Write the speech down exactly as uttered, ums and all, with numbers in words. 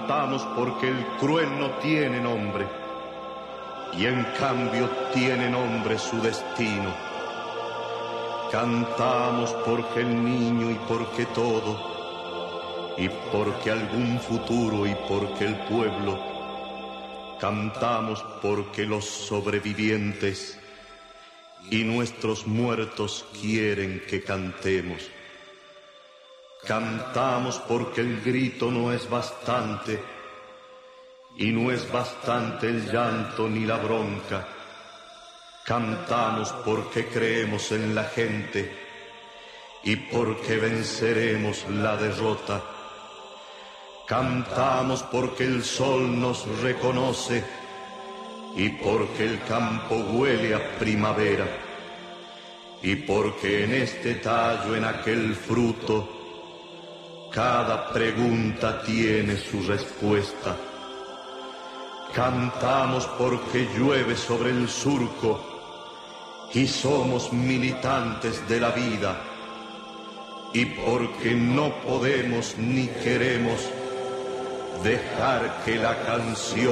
Cantamos porque el cruel no tiene nombre, y en cambio tiene nombre su destino. Cantamos porque el niño y porque todo, y porque algún futuro y porque el pueblo. Cantamos porque los sobrevivientes y nuestros muertos quieren que cantemos. Cantamos porque el grito no es bastante, y no es bastante el llanto ni la bronca. Cantamos porque creemos en la gente y porque venceremos la derrota. Cantamos porque el sol nos reconoce y porque el campo huele a primavera, y porque en este tallo, en aquel fruto, cada pregunta tiene su respuesta. Cantamos porque llueve sobre el surco y somos militantes de la vida, y porque no podemos ni queremos dejar que la canción